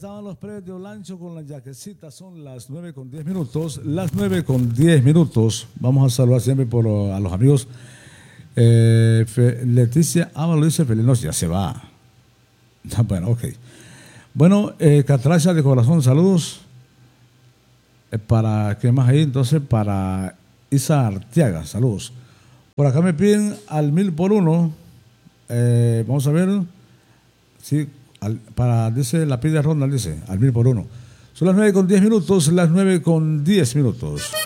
estaban los precios de Olancho con la yaquecita. Son las 9:10. Las 9:10. Vamos a saludar siempre a los amigos. Leticia Ámalo dice feliz noche. Ya se va. Bueno, ok. Bueno, Catracha de corazón, saludos. Para, ¿qué más ahí? Entonces, para Isa Arteaga, saludos. Por acá me piden al 1000x1. Vamos a ver. Sí, dice la pide Ronald, dice al 1000x1. Son las 9:10. Las 9:10.